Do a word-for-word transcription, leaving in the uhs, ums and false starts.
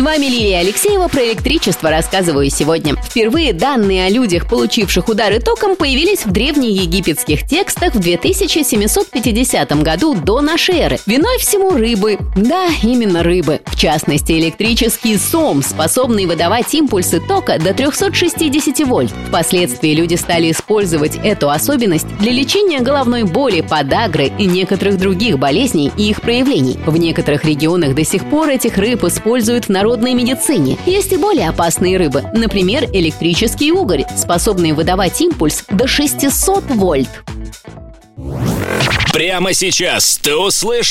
вами Лилия Алексеева, про электричество рассказываю сегодня. Впервые данные о людях, получивших удары током, появились в древнеегипетских текстах в две тысячи семьсот пятидесятом году до нашей эры. Виной всему рыбы. Да, именно рыбы. В частности, электрический сом, способный выдавать импульсы тока до триста шестьдесят вольт. Впоследствии люди стали использовать эту особенность для лечения головной боли, подагры и некоторых других болезней и их проявлений. В некоторых регионах до сих пор этих рыб используют в народной медицине. Есть и более опасные рыбы, например, электрический угорь, способный выдавать импульс до шестисот вольт. Прямо сейчас ты услышишь